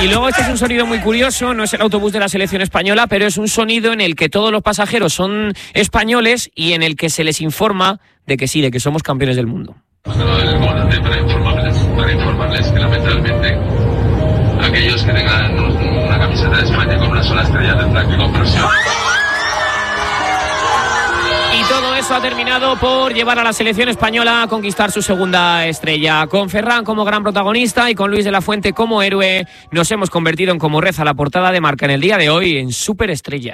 Y luego este es un sonido muy curioso, no es el autobús de la selección española, pero es un sonido en el que todos los pasajeros son españoles y en el que se les informa de que sí, de que somos campeones del mundo. Para informarles que lamentablemente aquellos que tengan una camiseta de España con una sola estrella tendrán que comprarse. Y todo eso ha terminado por llevar a la selección española a conquistar su segunda estrella. Con Ferran como gran protagonista y con Luis de la Fuente como héroe, nos hemos convertido en, como reza la portada de Marca en el día de hoy, en superestrella.